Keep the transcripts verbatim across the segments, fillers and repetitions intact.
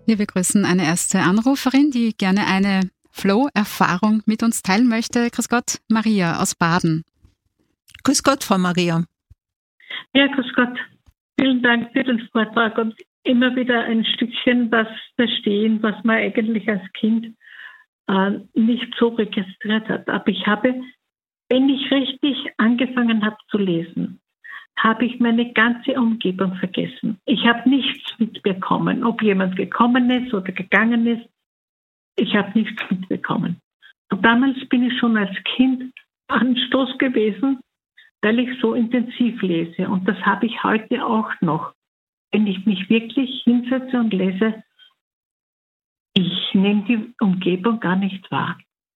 Wir begrüßen eine erste Anruferin, die gerne eine Flow-Erfahrung mit uns teilen möchte. Grüß Gott, Maria aus Baden. Grüß Gott, Frau Maria. Ja, grüß Gott. Vielen Dank für den Vortrag und immer wieder ein Stückchen was verstehen, was man eigentlich als Kind äh, nicht so registriert hat. Aber ich habe, wenn ich richtig angefangen habe zu lesen, habe ich meine ganze Umgebung vergessen. Ich habe nichts mitbekommen, ob jemand gekommen ist oder gegangen ist. Ich habe nichts mitbekommen. Und damals bin ich schon als Kind Anstoß gewesen, weil ich so intensiv lese. Und das habe ich heute auch noch. Wenn ich mich wirklich hinsetze und lese, ich nehme die Umgebung gar nicht wahr.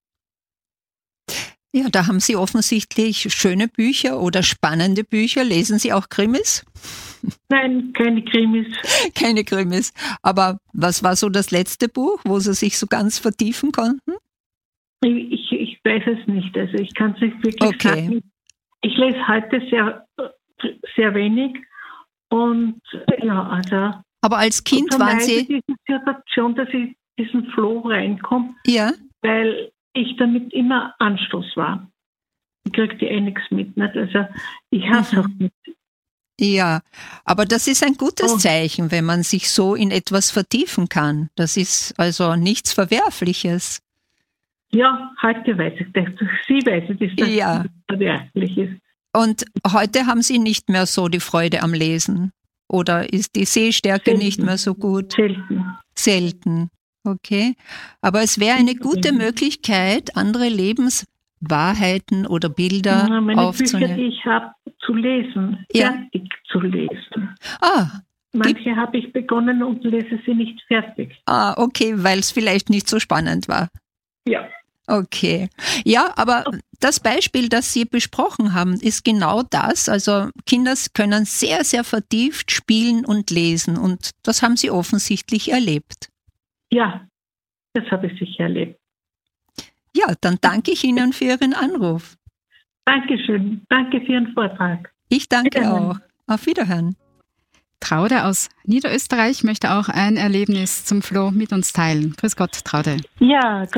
Ja, da haben Sie offensichtlich schöne Bücher oder spannende Bücher. Lesen Sie auch Krimis? Nein, keine Krimis. Keine Krimis. Aber was war so das letzte Buch, wo Sie sich so ganz vertiefen konnten? Ich, ich weiß es nicht. Also ich kann es nicht wirklich okay. sagen. Ich lese heute sehr, sehr wenig. Und ja, also. Aber als Kind waren Sie. diese Situation, dass ich diesen Flow reinkomme. Ja. Weil ich damit immer Anstoß war. Ich kriegte eh nichts mit. Nicht? Also ich hasse auch mit. Ja, aber das ist ein gutes oh. Zeichen, wenn man sich so in etwas vertiefen kann. Das ist also nichts Verwerfliches. Ja, heute weiß ich das. Sie weiß ich, dass das ja. verwerflich ist. Und heute haben Sie nicht mehr so die Freude am Lesen? Oder ist die Sehstärke Selten. nicht mehr so gut? Selten. Selten. Okay. Aber es wäre eine gute Möglichkeit, andere Lebenswahrheiten oder Bilder ja, meine aufzunehmen. Bücher, die ich habe, zu lesen, ja. fertig zu lesen. Ah. Manche habe ich begonnen und lese sie nicht fertig. Ah, okay, weil es vielleicht nicht so spannend war. Ja. Okay. Ja, aber das Beispiel, das Sie besprochen haben, ist genau das. Also Kinder können sehr, sehr vertieft spielen und lesen. Und das haben Sie offensichtlich erlebt. Ja, das habe ich sicher erlebt. Ja, dann danke ich Ihnen für Ihren Anruf. Dankeschön. Danke für Ihren Vortrag. Ich danke auch. Auf Wiederhören. Traude aus Niederösterreich möchte auch ein Erlebnis zum Flow mit uns teilen. Grüß Gott, Traude. Ja,